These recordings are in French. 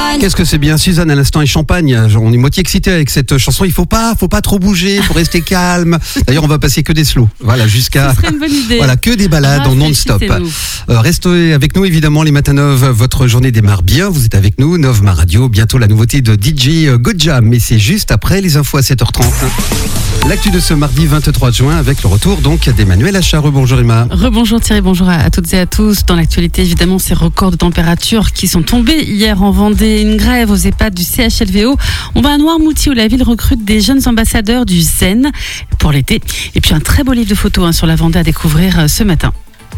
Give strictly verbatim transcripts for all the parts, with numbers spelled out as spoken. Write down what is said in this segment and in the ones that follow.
champagne. Qu'est-ce que c'est bien, Suzanne, à l'instant, et Champagne. On est moitié excité avec cette chanson. Il faut pas, faut pas trop bouger, faut rester calme. D'ailleurs, on va passer que des slows. Voilà, jusqu'à. Ce serait une bonne idée. Voilà, que des balades en non-stop. Euh, restez avec nous, évidemment, les matins Nov. Votre journée démarre bien. Vous êtes avec nous, Nov Ma Radio. Bientôt la nouveauté de D J Gojam. Mais c'est juste après les infos à sept heures trente. L'actu de ce mardi vingt-trois juin avec le retour donc d'Emmanuel Achard. Rebonjour Emma. Rebonjour Thierry, bonjour à, à toutes et à tous. Dans l'actualité, évidemment, ces records de température qui sont tombés hier en Vendée. Une grève aux EHPAD du C H L V O. On va à Noirmoutier où la ville recrute des jeunes ambassadeurs du zen pour l'été. Et puis un très beau livre de photos hein, sur la Vendée à découvrir euh, ce matin.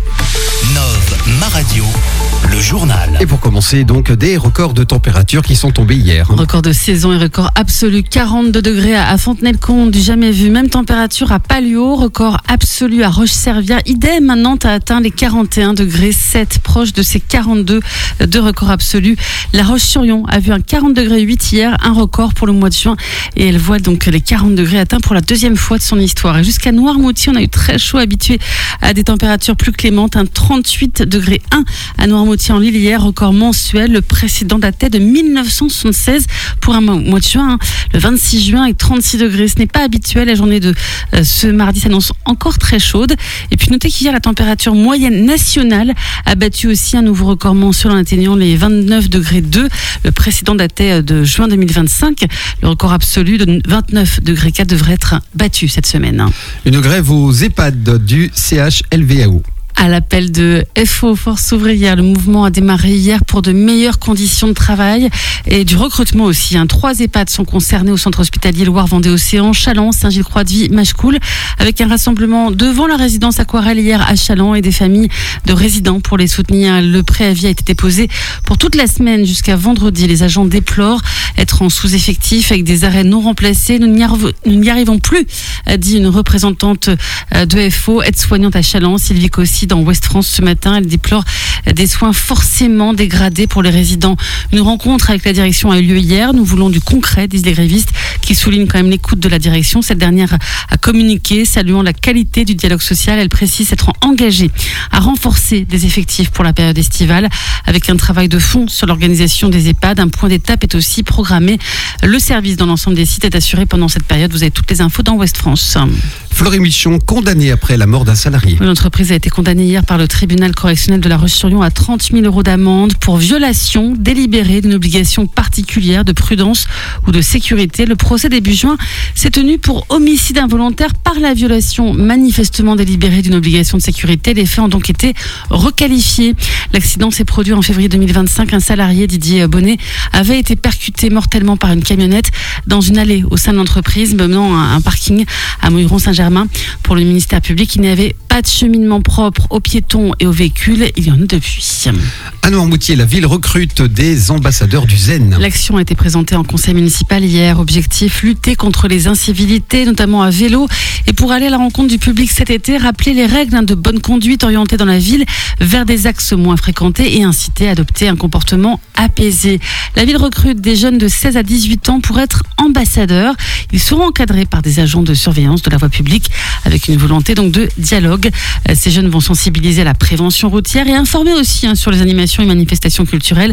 Nov Ma Radio, le journal. Et pour commencer, donc, des records de température qui sont tombés hier. Record de saison et record absolu. quarante-deux degrés à Fontenay-le-Comte, du jamais vu. Même température à Palluau, record absolu à Roche-Servière. Idem, Nantes a atteint les quarante et un degrés sept, proche de ces quarante-deux de record absolu. La Roche-sur-Yon a vu un quarante degrés huit hier, un record pour le mois de juin. Et elle voit donc les quarante degrés atteints pour la deuxième fois de son histoire. Et jusqu'à Noirmoutier, on a eu très chaud, habitué à des températures plus clémentes. Un trente-huit degrés un à Noirmoutier en Lille hier, record mensuel. Le précédent datait de mille neuf cent soixante-seize pour un mois de juin, hein. Le vingt-six juin avec trente-six degrés. Ce n'est pas habituel. La journée de euh, ce mardi s'annonce encore très chaude. Et puis notez qu'hier, la température moyenne nationale a battu aussi un nouveau record mensuel en atteignant les vingt-neuf degrés deux. Le précédent datait de juin deux mille vingt-cinq. Le record absolu de vingt-neuf degrés quatre devrait être battu cette semaine. Une grève aux EHPAD du C H L V O. À l'appel de F O, Force ouvrière, le mouvement a démarré hier pour de meilleures conditions de travail et du recrutement aussi. Hein. Trois EHPAD sont concernés au centre hospitalier Loire-Vendée-Océan, Challans, Saint-Gilles-Croix-de-Vie, Machecoul, avec un rassemblement devant la résidence Aquarelle hier à Challans et des familles de résidents pour les soutenir. Le préavis a été déposé pour toute la semaine jusqu'à vendredi. Les agents déplorent être en sous-effectif avec des arrêts non remplacés. Nous n'y arrivons, nous n'y arrivons plus, a dit une représentante de F O, aide-soignante à Challans, Sylvie Cossy, dans Ouest France ce matin. Elle déplore des soins forcément dégradés pour les résidents. Une rencontre avec la direction a eu lieu hier. Nous voulons du concret, disent les grévistes, qui soulignent quand même l'écoute de la direction. Cette dernière a communiqué, saluant la qualité du dialogue social. Elle précise s'être engagée à renforcer des effectifs pour la période estivale, avec un travail de fond sur l'organisation des EHPAD. Un point d'étape est aussi programmé. Le service dans l'ensemble des sites est assuré pendant cette période. Vous avez toutes les infos dans Ouest France. Florémichon, condamné après la mort d'un salarié. L'entreprise a été condamnée hier par le tribunal correctionnel de La Roche-sur-Yon à trente mille euros d'amende pour violation délibérée d'une obligation particulière de prudence ou de sécurité. Le procès début juin s'est tenu pour homicide involontaire par la violation manifestement délibérée d'une obligation de sécurité. Les faits ont donc été requalifiés. L'accident s'est produit en février deux mille vingt-cinq. Un salarié, Didier Bonnet, avait été percuté mortellement par une camionnette dans une allée au sein de l'entreprise, menant à un parking à Mouilleron-Saint-Germain. Pour le ministère public, il n'y avait pas de cheminement propre aux piétons et aux véhicules. Il y en a depuis. À Noirmoutier, la ville recrute des ambassadeurs du zen. L'action a été présentée en conseil municipal hier. Objectif, lutter contre les incivilités, notamment à vélo. Et pour aller à la rencontre du public cet été, rappeler les règles de bonne conduite orientées dans la ville vers des axes moins fréquentés et inciter à adopter un comportement apaisé. La ville recrute des jeunes de seize à dix-huit ans pour être ambassadeurs. Ils seront encadrés par des agents de surveillance de la voie publique avec une volonté donc de dialogue. Ces jeunes vont sensibiliser à la prévention routière et informer aussi hein, sur les animations et manifestations culturelles.